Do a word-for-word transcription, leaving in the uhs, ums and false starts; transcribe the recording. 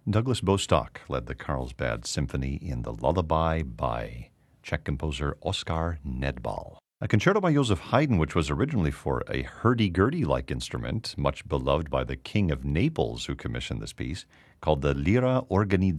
Douglas Bostock led the Carlsbad Symphony in the Lullaby by Czech composer Oskar Nedbal. A concerto by Joseph Haydn, which was originally for a hurdy-gurdy-like instrument, much beloved by the King of Naples, who commissioned this piece, called the Lira Organizzata.